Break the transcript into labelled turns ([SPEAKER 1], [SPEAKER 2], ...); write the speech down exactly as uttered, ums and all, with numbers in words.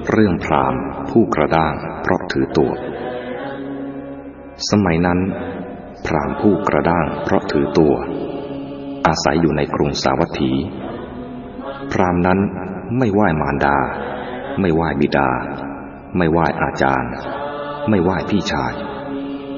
[SPEAKER 1] เรื่องพราหมณ์ผู้กระด้างเพราะถือตัวสมัยนั้นพราหมณ์ผู้กระด้างเพราะถือตัวอาศัยอยู่ในกรุงสาวัตถีพราหมณ์นั้นไม่ไหว้มารดาไม่ไหว้บิดาไม่ไหว้อาจารย์ไม่ไหว้พี่ชาย